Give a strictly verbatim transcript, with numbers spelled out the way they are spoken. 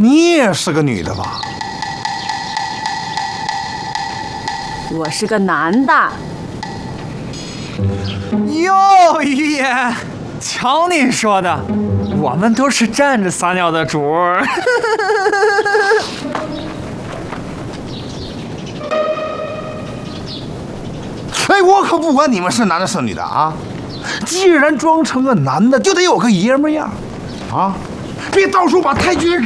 你也是个女的吧？ 我是个男的。 哟，于言，瞧你说的，我们都是站着撒尿的主儿。 哎，我可不管你们是男的是女的啊！既然装成个男的，就得有个爷们样啊！别到时候把太君